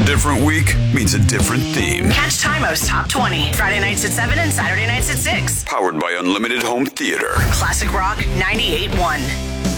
different week means a different theme. Catch Tymo's Top 20, Friday nights at 7 and Saturday nights at 6. Powered by Unlimited Home Theater. Classic Rock 98.1.